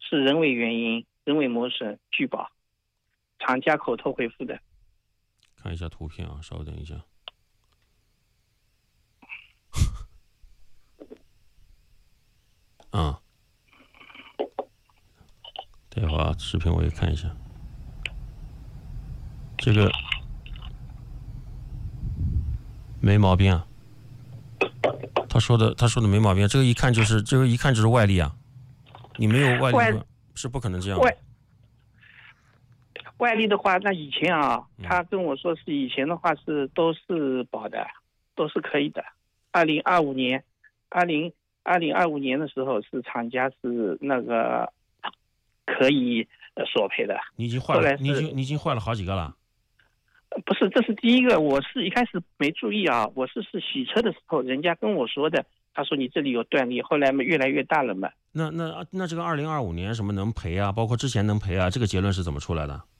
是人为原因、人为磨损拒保，厂家口头回复的。 看一下图片啊，稍等一下。啊，待会儿视频我也看一下。这个没毛病啊，他说的没毛病，这个一看就是外力啊，你没有外力是不可能这样的。 外力的话，那以前啊，他跟我说是以前的话是都是保的，都是可以的。2025年的时候是厂家是那个可以索赔的。 你已经换了，你已经换了好几个了。 不是，这是第一个，我是一开始没注意啊，我是洗车的时候人家跟我说的，他说你这里有断裂，后来嘛越来越大了嘛。 那这个2025年什么能赔啊，包括之前能赔啊，这个结论是怎么出来的？